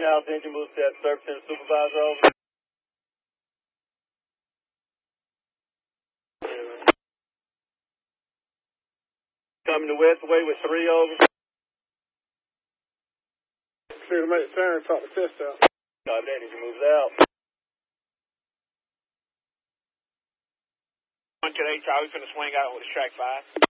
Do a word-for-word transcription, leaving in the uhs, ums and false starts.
south, engine moves to that service center supervisor over. Coming to Westway with three over. Clear to make the turn, talk the test out. Copy that, engine moves out. One to H, we finna swing out with a strike five.